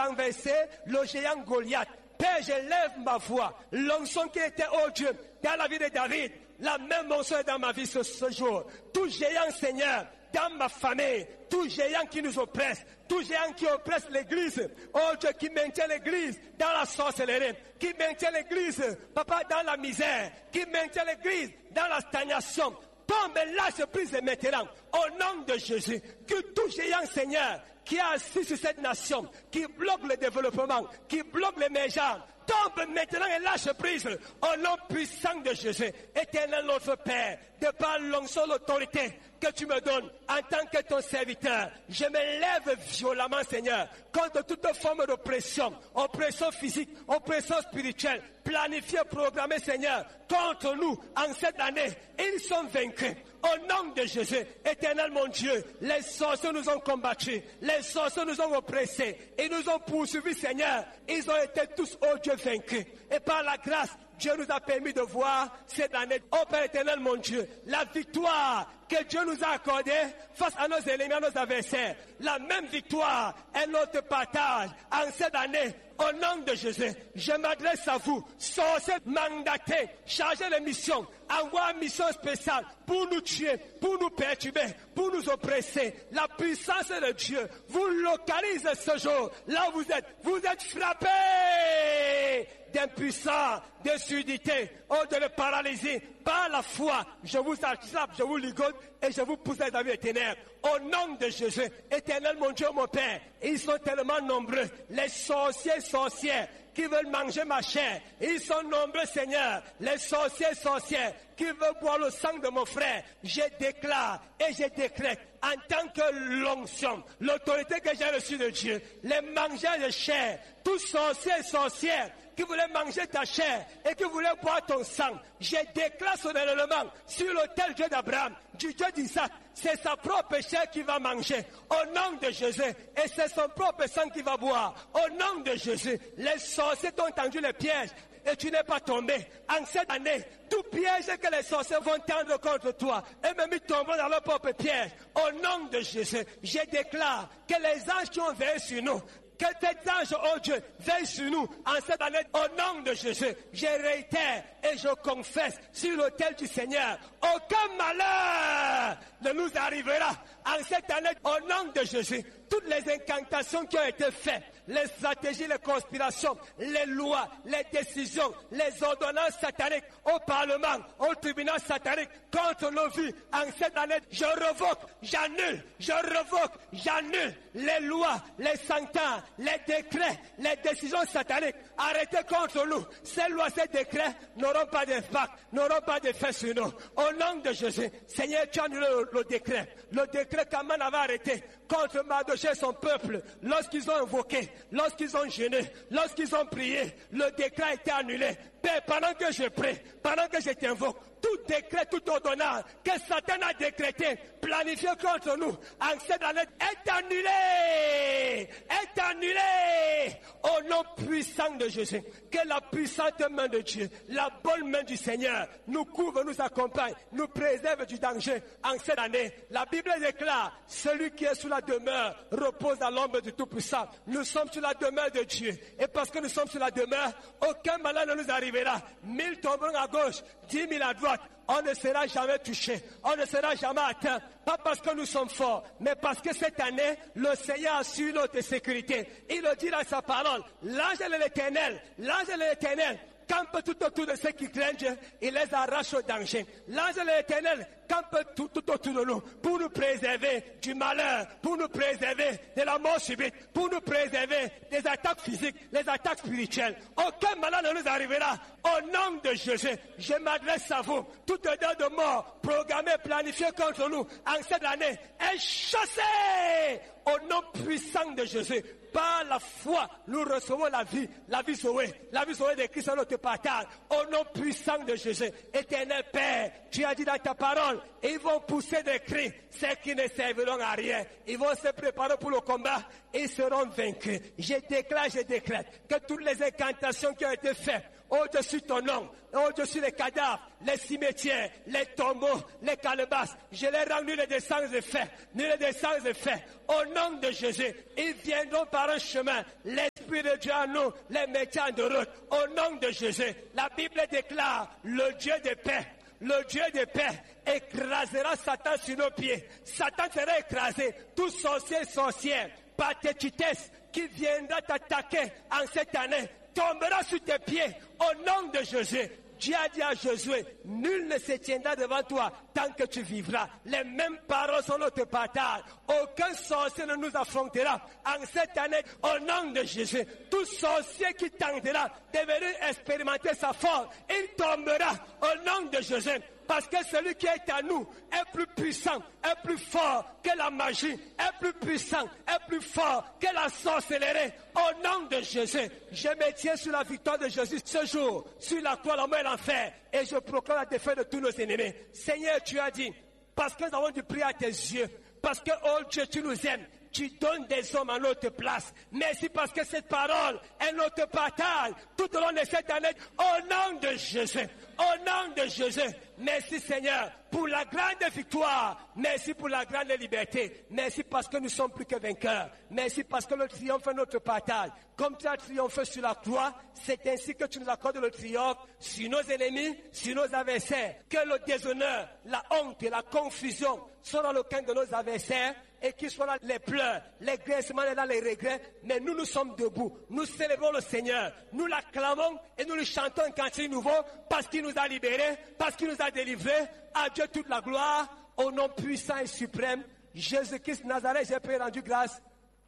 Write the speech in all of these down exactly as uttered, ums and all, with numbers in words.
renversé le géant Goliath. Père, je lève ma voix. L'onction qui était, oh Dieu, dans la vie de David, la même onction est dans ma vie ce, ce jour. Tout géant, Seigneur, dans ma famille, tout géant qui nous oppresse, tout géant qui oppresse l'église, oh Dieu, qui maintient l'église dans la sorcellerie, qui maintient l'église, papa, dans la misère, qui maintient l'église dans la stagnation, tombe et lâche prise maintenant, au nom de Jésus, que tout géant, Seigneur, qui est assis sur cette nation, qui bloque le développement, qui bloque l'émergence, tombe maintenant et lâche prise au nom puissant de Jésus. Éternel notre Père, de par l'onction, l'autorité que tu me donnes en tant que ton serviteur, je me lève violemment, Seigneur, contre toute forme d'oppression, oppression physique, oppression spirituelle, planifiée, programmée, Seigneur, contre nous en cette année. Ils sont vaincus. Au nom de Jésus, éternel mon Dieu, les sorciers nous ont combattus, les sorciers nous ont oppressés, ils nous ont poursuivis, Seigneur. Ils ont été tous, oh Dieu, vaincus. Et par la grâce, Dieu nous a permis de voir cette année, oh Père éternel mon Dieu, la victoire que Dieu nous a accordée face à nos ennemis, à nos adversaires. La même victoire est notre partage en cette année. Au nom de Jésus, je m'adresse à vous, sorciers mandatés, chargés de mission, envoie une mission spéciale pour nous tuer, pour nous perturber, pour nous oppresser. La puissance de Dieu vous localise ce jour. Là où vous êtes, vous êtes frappés d'impuissance, de surdité, ou de la paralysie. Par la foi, je vous attrape, je vous ligote et je vous pousse dans la vie éternelle. Au nom de Jésus, éternel mon Dieu, mon Père, ils sont tellement nombreux, les sorciers, sorcières, qui veulent manger ma chair. Ils sont nombreux, Seigneur, les sorciers, sorcières, qui veulent boire le sang de mon frère. Je déclare et je décrète, en tant que l'onction, l'autorité que j'ai reçue de Dieu, les mangeurs de chair, tous sorciers et sorcières, qui voulaient manger ta chair et qui voulaient boire ton sang, je déclare solennellement sur l'autel Dieu d'Abraham, du Dieu d'Isaac, c'est sa propre chair qui va manger, au nom de Jésus, et c'est son propre sang qui va boire, au nom de Jésus. Les sorciers t'ont tendu les pièges, et tu n'es pas tombé. En cette année, tout piège que les sorciers vont tendre contre toi, et même ils tomberont dans leur propre piège. Au nom de Jésus, je déclare que les anges qui ont veillé sur nous, que tes anges, oh Dieu, veillent sur nous en cette année. Au nom de Jésus, je réitère et je confesse sur l'autel du Seigneur, aucun malheur ne nous arrivera en cette année. Au nom de Jésus, toutes les incantations qui ont été faites, les stratégies, les conspirations, les lois, les décisions, les ordonnances sataniques au Parlement, au tribunal satanique contre nos vies en cette année, je revoque, j'annule, je revoque, j'annule les lois, les sentences, les décrets, les décisions sataniques arrêtées contre nous. Ces lois, ces décrets n'auront pas d'impact, n'auront pas d'effet sur nous. Au nom de Jésus, Seigneur, tu as annulé le, le décret. Le décret qu'Aman avait arrêté contre Mardochée et son peuple, lorsqu'ils ont invoqué, lorsqu'ils ont jeûné, lorsqu'ils ont prié, le décret a été annulé. Père, pendant que je prie, pendant que je t'invoque, tout décret, tout ordonnance que Satan a décrété, planifié contre nous, en cette année, est annulé, est annulé, au nom puissant de Jésus. Que la puissante main de Dieu, la bonne main du Seigneur, nous couvre, nous accompagne, nous préserve du danger en cette année. La Bible déclare, celui qui est sous la demeure repose à l'ombre du Tout-Puissant. Nous sommes sur la demeure de Dieu. Et parce que nous sommes sur la demeure, aucun malheur ne nous arrivera. Mille tomberont à gauche, dix mille à droite. On ne sera jamais touché, on ne sera jamais atteint, pas parce que nous sommes forts, mais parce que cette année, le Seigneur assure notre sécurité. Il le dit dans sa parole, l'ange de l'Éternel, l'ange de l'Éternel campe tout autour de ceux qui craignent Dieu, il les arrache au danger. L'ange de l'Éternel campe tout, tout autour de nous pour nous préserver du malheur, pour nous préserver de la mort subite, pour nous préserver des attaques physiques, les attaques spirituelles. Aucun malheur ne nous arrivera. Au nom de Jésus, je m'adresse à vous. Toute odeur de mort programmée, planifiée contre nous en cette année est chassée au nom puissant de Jésus. Par la foi, nous recevons la vie, la vie sauvée, la vie sauvée de Christ à notre partage. Au nom puissant de Jésus, éternel Père, tu as dit dans ta parole, ils vont pousser des cris, ceux qui ne serviront à rien. Ils vont se préparer pour le combat et seront vaincus. Je déclare, je décrète que toutes les incantations qui ont été faites Oh Dieu, sur ton nom. Oh Dieu, sur les cadavres, les cimetières, les tombeaux, les calebasses. Je les rends nuls et des sans effet. Nuls et des sans effet. Au nom de Jésus, ils viendront par un chemin. L'Esprit de Dieu en nous, les mettant de route. Au nom de Jésus, la Bible déclare, le Dieu de paix, le Dieu de paix écrasera Satan sur nos pieds. Satan sera écrasé. Tout sorcier, sorcière, par tes tutesses, qui viendra t'attaquer en cette année, tombera sur tes pieds au nom de Jésus. Dieu a dit à Josué, nul ne se tiendra devant toi tant que tu vivras. Les mêmes paroles sont notre partage. Aucun sorcier ne nous affrontera en cette année au nom de Jésus. Tout sorcier qui tentera de venir expérimenter sa force, il tombera au nom de Jésus. Parce que celui qui est à nous est plus puissant, est plus fort que la magie, est plus puissant, est plus fort que la sorcellerie. Au nom de Jésus, je me tiens sur la victoire de Jésus ce jour, sur la croix, la mort et l'enfer. Et je proclame la défaite de tous nos ennemis. Seigneur, tu as dit, parce que nous avons dû prier à tes yeux, parce que, oh Dieu, tu nous aimes. Tu donnes des hommes à notre place. Merci parce que cette parole est notre partage tout au long de cette année. Au nom de Jésus. Au nom de Jésus. Merci Seigneur pour la grande victoire. Merci pour la grande liberté. Merci parce que nous sommes plus que vainqueurs. Merci parce que le triomphe est notre partage. Comme tu as triomphé sur la croix, c'est ainsi que tu nous accordes le triomphe sur nos ennemis, sur nos adversaires. Que le déshonneur, la honte et la confusion soient dans le camp de nos adversaires et qu'ils soient là les pleurs, les grincements et là les regrets. Mais nous, nous sommes debout. Nous célébrons le Seigneur. Nous l'acclamons et nous lui chantons un cantique nouveau parce qu'il nous a libérés, parce qu'il nous a délivrés. À Dieu toute la gloire, au nom puissant et suprême, Jésus-Christ Nazareth, j'ai prié, rendu grâce.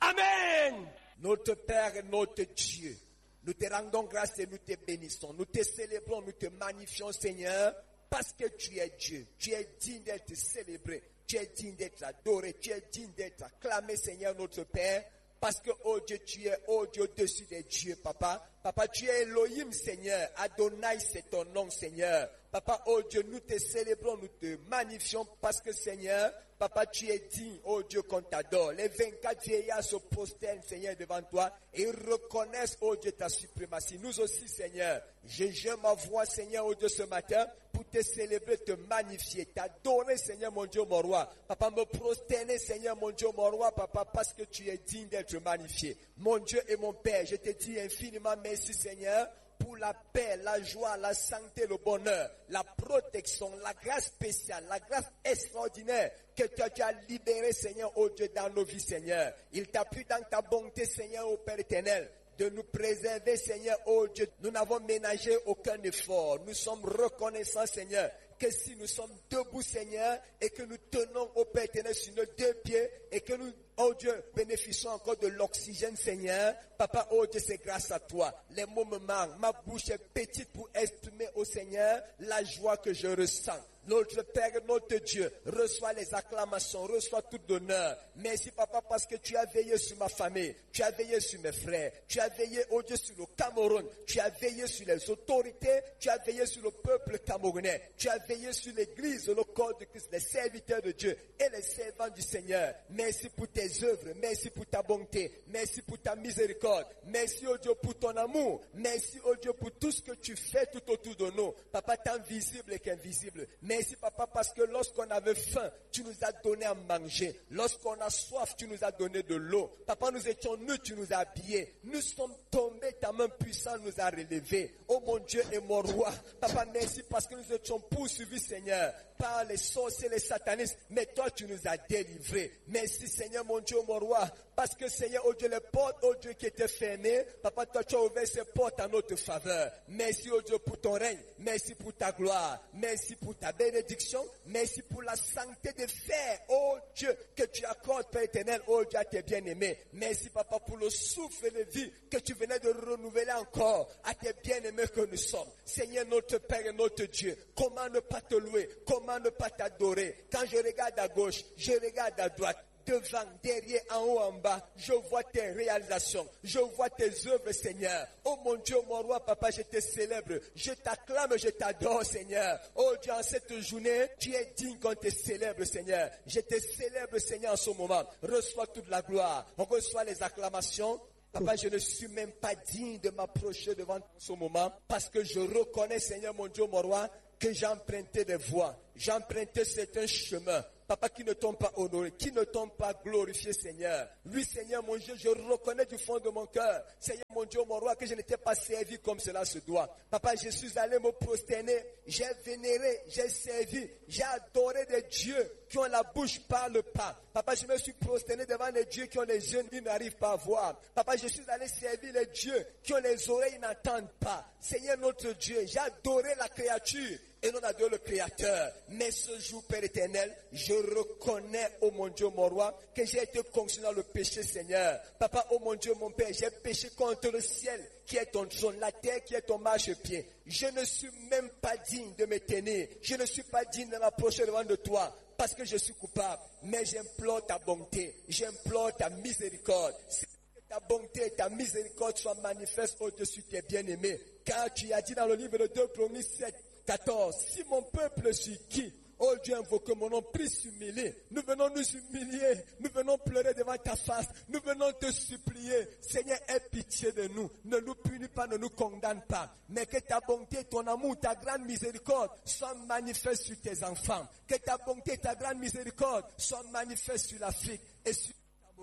Amen. Notre Père et notre Dieu, nous te rendons grâce et nous te bénissons. Nous te célébrons, nous te magnifions, Seigneur, parce que tu es Dieu. Tu es digne d'être célébré. Tu es digne d'être adoré. Tu es digne d'être acclamé, Seigneur, notre Père. Parce que, oh Dieu, tu es, oh Dieu, au-dessus des dieux, Papa. Papa, tu es Elohim, Seigneur. Adonai, c'est ton nom, Seigneur. Papa, oh Dieu, nous te célébrons, nous te magnifions parce que, Seigneur, Papa, tu es digne, oh Dieu, qu'on t'adore. Les vingt-quatre vieillards se prosternent, Seigneur, devant toi et reconnaissent, oh Dieu, ta suprématie. Nous aussi, Seigneur, je joins ma voix, Seigneur, oh Dieu, ce matin pour te célébrer, te magnifier, t'adorer, Seigneur, mon Dieu, mon roi. Papa, me prosterner, Seigneur, mon Dieu, mon roi, Papa, parce que tu es digne d'être magnifié. Mon Dieu et mon Père, je te dis infiniment merci, Seigneur, pour la paix, la joie, la santé, le bonheur, la protection, la grâce spéciale, la grâce extraordinaire que tu as libérée, Seigneur, oh Dieu, dans nos vies, Seigneur. Il t'a plu dans ta bonté, Seigneur, ô Père éternel, de nous préserver, Seigneur, oh Dieu. Nous n'avons ménagé aucun effort. Nous sommes reconnaissants, Seigneur, que si nous sommes debout, Seigneur, et que nous tenons au Père éternel sur nos deux pieds, et que nous, oh Dieu, bénéficions encore de l'oxygène, Seigneur. Papa, oh Dieu, c'est grâce à toi. Les mots me manquent. Ma bouche est petite pour exprimer au Seigneur la joie que je ressens. Notre Père, notre Dieu, reçois les acclamations, reçois tout l'honneur. Merci, Papa, parce que tu as veillé sur ma famille, tu as veillé sur mes frères, tu as veillé, oh Dieu, sur le Cameroun, tu as veillé sur les autorités, tu as veillé sur le peuple camerounais, tu as veillé sur l'église, le corps de Christ, les serviteurs de Dieu et les servants du Seigneur. Merci pour tes œuvres, merci pour ta bonté, merci pour ta miséricorde, merci, oh Dieu, pour ton amour, merci, oh Dieu, pour tout ce que tu fais tout autour de nous. Papa, tant visible qu'invisible. Merci, Papa, parce que lorsqu'on avait faim, tu nous as donné à manger. Lorsqu'on a soif, tu nous as donné de l'eau. Papa, nous étions nus, tu nous as habillés. Nous sommes tombés, ta main puissante nous a relevés. Oh mon Dieu et mon roi. Papa, merci parce que nous étions poursuivis, Seigneur, par les sorciers, les satanistes. Mais toi, tu nous as délivrés. Merci, Seigneur, mon Dieu, mon roi. Parce que, Seigneur, oh Dieu, les portes, oh Dieu, qui étaient fermées, Papa, toi, tu as ouvert ces portes à notre faveur. Merci, oh Dieu, pour ton règne. Merci pour ta gloire. Merci pour ta bénédiction. Merci pour la santé des fers, oh Dieu, que tu accordes, Père éternel, oh Dieu, à tes bien-aimés. Merci, Papa, pour le souffle de vie que tu venais de renouveler encore à tes bien-aimés que nous sommes. Seigneur, notre Père et notre Dieu, comment ne pas te louer, comment ne pas t'adorer. Quand je regarde à gauche, je regarde à droite, devant, derrière, en haut, en bas, je vois tes réalisations, je vois tes œuvres, Seigneur. Oh mon Dieu, mon roi, Papa, je te célèbre, je t'acclame, je t'adore, Seigneur. Oh Dieu, en cette journée, tu es digne qu'on te célèbre, Seigneur. Je te célèbre, Seigneur, en ce moment. Reçois toute la gloire, on reçoit les acclamations Papa, je ne suis même pas digne de m'approcher devant ce moment parce que je reconnais, Seigneur mon Dieu, mon roi, que j'ai emprunté des voies, j'ai emprunté certains chemins, Papa, qui ne t'ont pas honoré, qui ne t'ont pas glorifié, Seigneur. Oui, Seigneur mon Dieu, je reconnais du fond de mon cœur, Seigneur mon Dieu, mon roi, que je n'étais pas servi comme cela se doit. Papa, je suis allé me prosterner, j'ai vénéré, j'ai servi, j'ai adoré des dieux qui ont la bouche, parlent pas. Papa, je me suis prosterné devant les dieux qui ont les yeux, ils n'arrivent pas à voir. Papa, je suis allé servir les dieux qui ont les oreilles, ils n'entendent pas. Seigneur notre Dieu, j'ai adoré la créature et non adoré le Créateur. Mais ce jour, Père éternel, je reconnais, oh mon Dieu, mon roi, que j'ai été conscient dans le péché, Seigneur. Papa, oh mon Dieu, mon Père, j'ai péché contre le ciel qui est ton trône, la terre qui est ton marchepied. Je ne suis même pas digne de me tenir. Je ne suis pas digne de m'approcher devant de toi parce que je suis coupable. Mais j'implore ta bonté, j'implore ta miséricorde. Ta bonté et ta miséricorde soient manifestes au-dessus de tes bien-aimés. Car tu as dit dans le livre de deux Chroniques sept, quatorze, si mon peuple suit qui, oh Dieu, invoque mon nom, prie s'humilier. Nous venons nous humilier, nous venons pleurer devant ta face, nous venons te supplier. Seigneur, aie pitié de nous, ne nous punis pas, ne nous condamne pas, mais que ta bonté, ton amour, ta grande miséricorde soient manifestes sur tes enfants. Que ta bonté, ta grande miséricorde soient manifestes sur l'Afrique et sur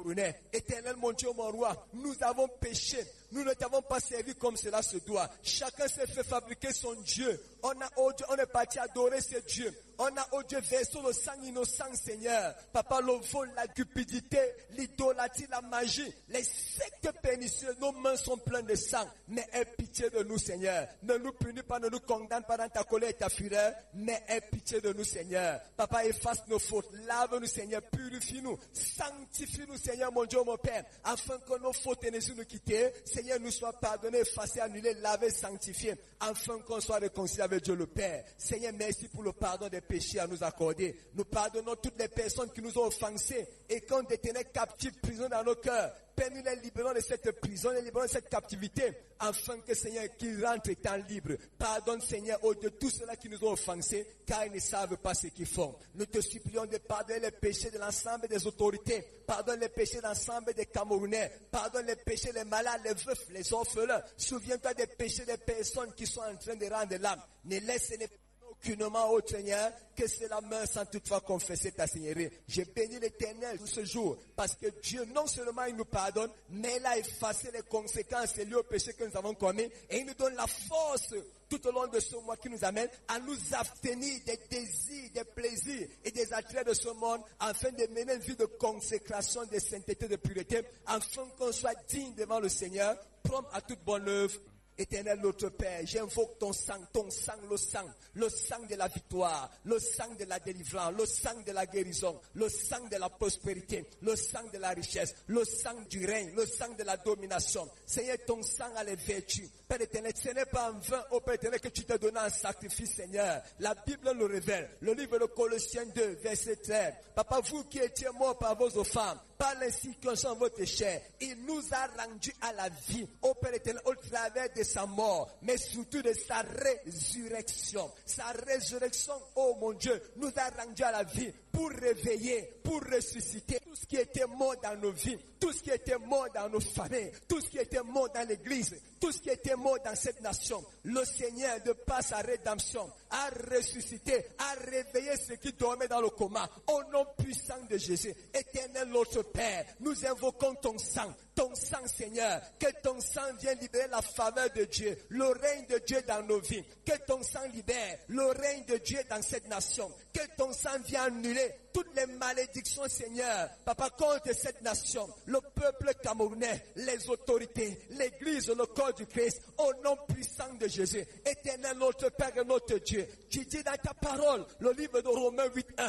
Éternel mon Dieu, mon roi, nous avons péché, nous ne t'avons pas servi comme cela se doit. Chacun s'est fait fabriquer son Dieu. On a, oh Dieu, on est parti adorer ce Dieu. On a, oh Dieu, versé le sang innocent, Seigneur. Papa, le vol, la cupidité, l'idolâtrie, la magie, les sectes pernicieuses, nos mains sont pleines de sang. Mais aie pitié de nous, Seigneur. Ne nous punis pas, ne nous condamne pas dans ta colère et ta fureur, mais aie pitié de nous, Seigneur. Papa, efface nos fautes, lave-nous, Seigneur, purifie-nous, sanctifie-nous, Seigneur, mon Dieu, mon Père, afin que nos fautes et nous quitter, Seigneur, nous soient pardonnés, effacés, annulés, lavés, sanctifiés, afin qu'on soit réconcilié avec Dieu le Père. Seigneur, merci pour le pardon des péchés à nous accorder. Nous pardonnons toutes les personnes qui nous ont offensés et qu'on détenait captifs, prison dans nos cœurs. Père, nous les libérons de cette prison, les libérons de cette captivité, afin que, Seigneur, qu'ils rentrent étant libres. Pardonne, Seigneur, oh Dieu, tous ceux-là qui nous ont offensés, car ils ne savent pas ce qu'ils font. Nous te supplions de pardonner les péchés de l'ensemble des autorités. Pardonne les péchés de l'ensemble des Camerounais. Pardonne les péchés des malades, les veufs, les orphelins. Souviens-toi des péchés des personnes qui sont en train de rendre l'âme. Ne laisse les aucunement, ô Seigneur, que c'est la main sans toutefois confesser ta Seigneurie. Je bénis l'Éternel tout ce jour, parce que Dieu, non seulement il nous pardonne, mais il a effacé les conséquences liées au péché que nous avons commis, et il nous donne la force tout au long de ce mois qui nous amène à nous abstenir des désirs, des plaisirs et des attraits de ce monde, afin de mener une vie de consécration, de sainteté, de pureté, afin qu'on soit digne devant le Seigneur, prompt à toute bonne œuvre. Éternel notre Père, j'invoque ton sang, ton sang, le sang, le sang de la victoire, le sang de la délivrance, le sang de la guérison, le sang de la prospérité, le sang de la richesse, le sang du règne, le sang de la domination. Seigneur, ton sang a les vertus. Père éternel, ce n'est pas en vain, ô Père éternel, que tu t'es donné un sacrifice, Seigneur. La Bible le révèle. Le livre de Colossiens deux, verset treize. Papa, vous qui étiez morts par vos offenses, par l'incirconcision de votre chair, il nous a rendus à la vie, ô Père éternel, au travers de sa mort, mais surtout de sa résurrection. Sa résurrection, oh mon Dieu, nous a rendus à la vie pour réveiller, pour ressusciter tout ce qui était mort dans nos vies, tout ce qui était mort dans nos familles, tout ce qui était mort dans l'église, tout ce qui était mort dans cette nation. Le Seigneur, de par sa rédemption, a ressuscité, a réveillé ceux qui dormaient dans le coma. Au nom puissant de Jésus, éternel notre Père, nous invoquons ton sang, ton sang, Seigneur, que ton sang vienne libérer la faveur de Dieu, le règne de Dieu dans nos vies, que ton sang libère le règne de Dieu dans cette nation, que ton sang vienne annuler toutes les malédictions, Seigneur, Papa, contre cette nation, le peuple camerounais, les autorités, l'église, le corps du Christ, au nom puissant de Jésus. Éternel notre Père et notre Dieu, tu dis dans ta parole, le livre de Romains huit un,